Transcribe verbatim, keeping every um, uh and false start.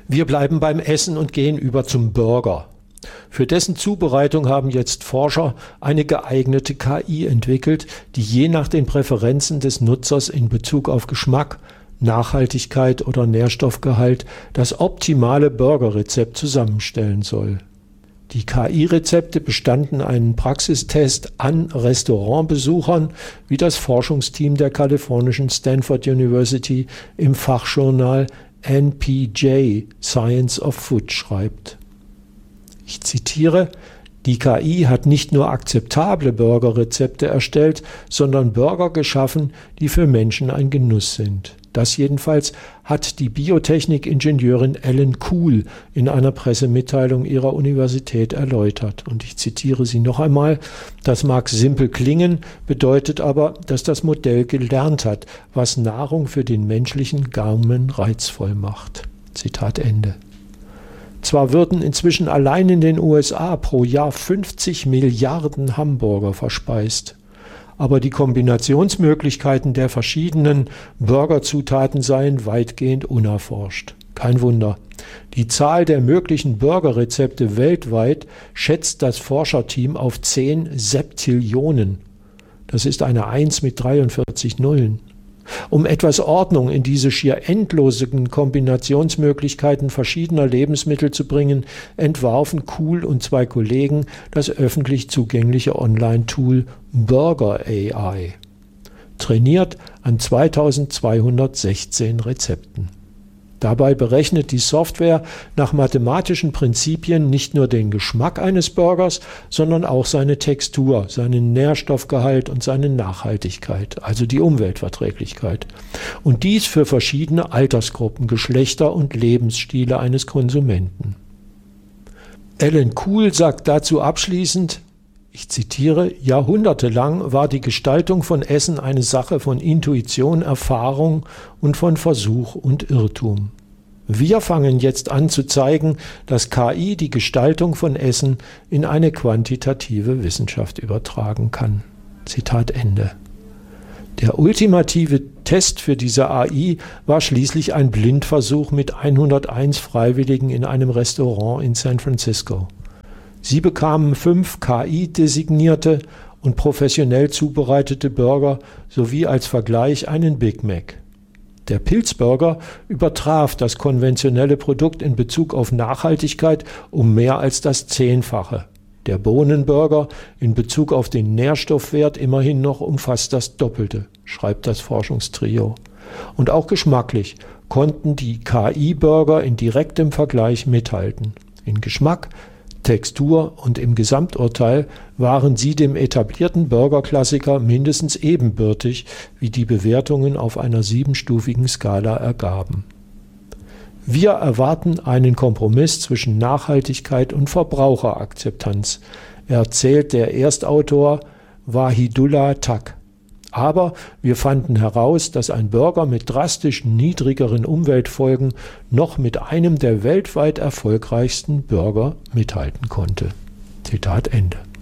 Wir bleiben beim Essen und gehen über zum Burger. Für dessen Zubereitung haben jetzt Forscher eine geeignete K I entwickelt, die je nach den Präferenzen des Nutzers in Bezug auf Geschmack, Nachhaltigkeit oder Nährstoffgehalt das optimale Burgerrezept zusammenstellen soll. Die K I-Rezepte bestanden einen Praxistest an Restaurantbesuchern, wie das Forschungsteam der kalifornischen Stanford University im Fachjournal N P J Science of Food schreibt. Ich zitiere: Die K I hat nicht nur akzeptable Burgerrezepte erstellt, sondern Burger geschaffen, die für Menschen ein Genuss sind. Das jedenfalls hat die Biotechnik-Ingenieurin Ellen Kuhl in einer Pressemitteilung ihrer Universität erläutert. Und ich zitiere sie noch einmal: Das mag simpel klingen, bedeutet aber, dass das Modell gelernt hat, was Nahrung für den menschlichen Gaumen reizvoll macht. Zitat Ende. Zwar würden inzwischen allein in den U S A pro Jahr fünfzig Milliarden Hamburger verspeist, aber die Kombinationsmöglichkeiten der verschiedenen Burgerzutaten seien weitgehend unerforscht. Kein Wunder. Die Zahl der möglichen Burgerrezepte weltweit schätzt das Forscherteam auf zehn Septillionen. Das ist eine eins mit dreiundvierzig Nullen. Um etwas Ordnung in diese schier endlosen Kombinationsmöglichkeiten verschiedener Lebensmittel zu bringen, entwarfen Kuhl und zwei Kollegen das öffentlich zugängliche Online-Tool Burger A I, trainiert an zweitausendzweihundertsechzehn Rezepten. Dabei berechnet die Software nach mathematischen Prinzipien nicht nur den Geschmack eines Burgers, sondern auch seine Textur, seinen Nährstoffgehalt und seine Nachhaltigkeit, also die Umweltverträglichkeit. Und dies für verschiedene Altersgruppen, Geschlechter und Lebensstile eines Konsumenten. Ellen Kuhl sagt dazu abschließend, ich zitiere: Jahrhundertelang war die Gestaltung von Essen eine Sache von Intuition, Erfahrung und von Versuch und Irrtum. Wir fangen jetzt an zu zeigen, dass K I die Gestaltung von Essen in eine quantitative Wissenschaft übertragen kann. Zitat Ende. Der ultimative Test für diese A I war schließlich ein Blindversuch mit hunderteins Freiwilligen in einem Restaurant in San Francisco. Sie bekamen fünf K I-designierte und professionell zubereitete Burger sowie als Vergleich einen Big Mac. Der Pilzburger übertraf das konventionelle Produkt in Bezug auf Nachhaltigkeit um mehr als das Zehnfache. Der Bohnenburger in Bezug auf den Nährstoffwert immerhin noch um fast das Doppelte, schreibt das Forschungstrio. Und auch geschmacklich konnten die K I-Burger in direktem Vergleich mithalten. In Geschmack, Textur und im Gesamturteil waren sie dem etablierten Burgerklassiker mindestens ebenbürtig, wie die Bewertungen auf einer siebenstufigen Skala ergaben. Wir erwarten einen Kompromiss zwischen Nachhaltigkeit und Verbraucherakzeptanz, erzählt der Erstautor Wahidullah Tak. Aber wir fanden heraus, dass ein Burger mit drastisch niedrigeren Umweltfolgen noch mit einem der weltweit erfolgreichsten Burger mithalten konnte. Zitat Ende.